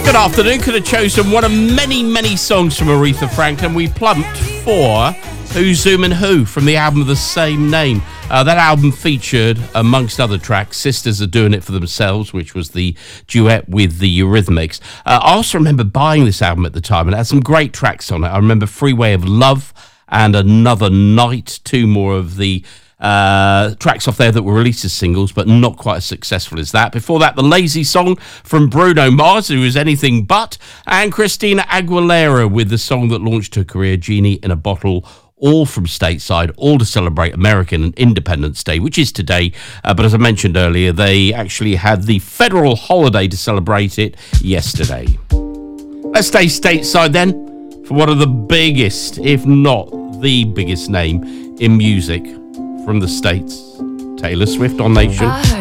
Good afternoon. Could have chosen one of many, many songs from Aretha Franklin. We plumped for Who's Zoomin' Who from the album of the same name. That album featured, amongst other tracks, Sisters Are Doing It For Themselves, which was the duet with the Eurythmics. I also remember buying this album at the time, and it had some great tracks on it. I remember Freeway of Love and Another Night, two more of the tracks off there that were released as singles, but not quite as successful as that. Before that, the Lazy Song from Bruno Mars, who is anything but, and Christina Aguilera with the song that launched her career, Genie in a Bottle, all from stateside, all to celebrate American Independence Day, which is today. But as I mentioned earlier, they actually had the federal holiday to celebrate it yesterday. Let's stay stateside then for one of the biggest, if not the biggest name in music from the States, Taylor Swift on Nation.